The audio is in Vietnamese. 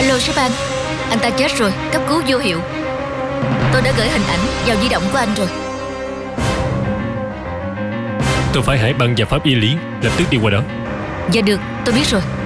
Alo sếp anh ta chết rồi, cấp cứu vô hiệu. Tôi đã gửi hình ảnh vào di động của anh rồi. Tôi phải Hải Băng và Pháp Y Lý lập tức đi qua đó. Dạ được, tôi biết rồi.